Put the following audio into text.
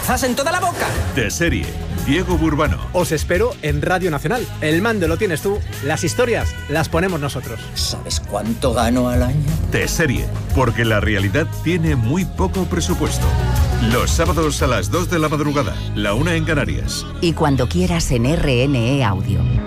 cervezas en toda la boca. De serie, Diego Burbano. Os espero en Radio Nacional. El mando lo tienes tú, las historias las ponemos nosotros. ¿Sabes cuánto gano al año? De serie, porque la realidad tiene muy poco presupuesto. Los sábados a las 2 de la madrugada, la 1 en Canarias. Y cuando quieras en RNE Audio.